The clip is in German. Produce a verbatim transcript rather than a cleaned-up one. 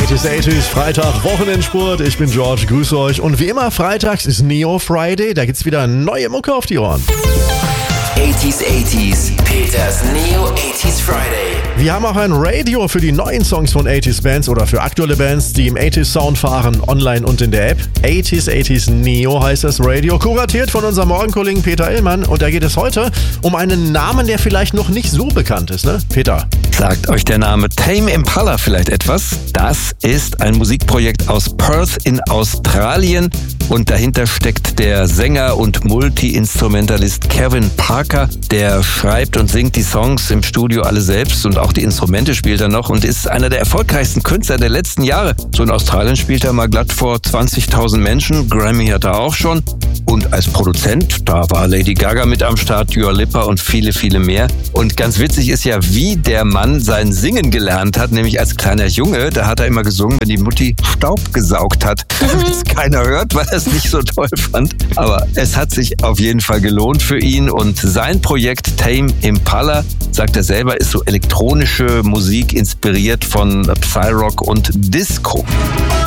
achtzig achtzig, Freitag, Wochenendspurt. Ich bin George, grüße euch. Und wie immer, freitags ist Neo Friday. Da gibt's wieder neue Mucke auf die Ohren. achtzig achtzig, Peters Neo achtzig Friday. Wir haben auch ein Radio für die neuen Songs von achtzig Bands oder für aktuelle Bands, die im achtzig Sound fahren, online und in der App. achtzig achtzig Neo heißt das Radio, kuratiert von unserem Morgenkollegen Peter Illmann. Und da geht es heute um einen Namen, der vielleicht noch nicht so bekannt ist, ne? Peter. Sagt euch der Name Tame Impala vielleicht etwas? Das ist ein Musikprojekt aus Perth in Australien und dahinter steckt der Sänger und Multi-Instrumentalist Kevin Parker. Der schreibt und singt die Songs im Studio alle selbst und auch die Instrumente spielt er noch und ist einer der erfolgreichsten Künstler der letzten Jahre. So in Australien spielt er mal glatt vor zwanzigtausend Menschen, Grammy hat er auch schon. Und als Produzent, da war Lady Gaga mit am Start, Dua Lipa und viele, viele mehr. Und ganz witzig ist ja, wie der Mann sein Singen gelernt hat, nämlich als kleiner Junge. Da hat er immer gesungen, wenn die Mutti Staub gesaugt hat, damit es keiner hört, weil er es nicht so toll fand. Aber es hat sich auf jeden Fall gelohnt für ihn. Und sein Projekt Tame Impala, sagt er selber, ist so elektronische Musik inspiriert von Psyrock und Disco.